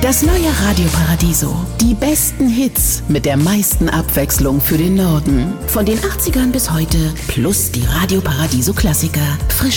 Das neue Radio Paradiso. Die besten Hits mit der meisten Abwechslung für den Norden. Von den 80ern bis heute plus die Radio Paradiso Klassiker. Frisch